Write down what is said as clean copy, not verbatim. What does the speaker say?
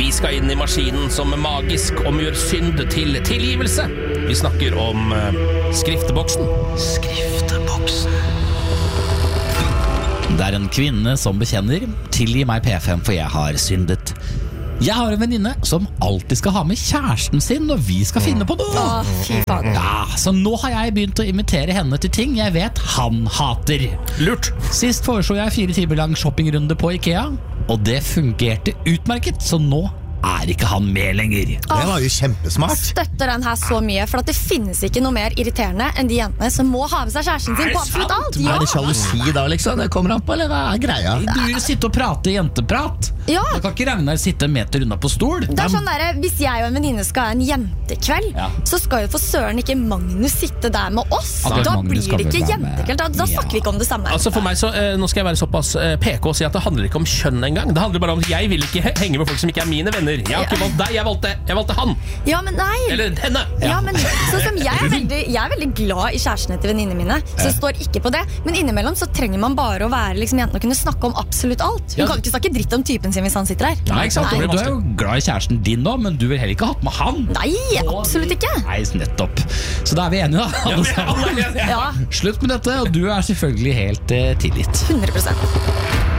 Vi skal inn i maskinen som magisk omgjør synd til tilgivelse. Vi snakker om skrifteboksen. Skrifteboksen. Det er en kvinne som bekjenner: tilgi meg P5 for jeg har syndet. Jeg har en venninne som alltid skal ha med kjæresten sin når vi skal finne på noe. Fy faen. Ja, så nå har jeg begynt å invitere henne til ting jeg vet han hater. Lurt. Sist foreslo jeg 4 timer lang shoppingrunde på IKEA, og det fungerte utmerket, så nå er ikke han med lenger. Det var jo kjempesmart. Støtter den her så mye, for at det finnes ikke noe mer irriterende enn de jentene som må ha med seg kjæresten sin på absolutt alt. Ja. Er det sjalusi da, liksom? Det kommer an på, eller hva er greia? Du vil sitte og prate jenteprat. Ja. Da kan ikke Ragnar sitte en meter unna på stol. Det er sånn der, hvis jeg og en venninne skal ha en jentekveld, så skal jo for søren ikke Magnus sitte der med oss. Da blir det ikke jentekveld. Da snakker vi ikke om det samme. Altså for meg så, nå skal jeg være såpass PK og si at det handler ikke om kjønn engang. Det handler bare om at jeg vil ikke henge med folk som ikke er mine venner. Jeg har ikke valgt deg, jeg valgte han. Ja, men nei. Eller henne. Ja, men sånn som jeg er veldig glad i kjærestene til venninnene mine, så det står ikke på det. Men innimellom så trenger man bare å være liksom jenten og kunne snakke om absolutt alt. Hun kan ikke snakke dritt om typen sin hvis han sitter her. Nei, ikke sant? Du er jo glad i kjæresten din nå, men du vil heller ikke ha hatt med han. Nei, absolutt ikke. Nei, nettopp. Så da er vi enige da, alle sammen. Ja. Slutt med dette, og du er selvfølgelig helt tilgitt. 100%.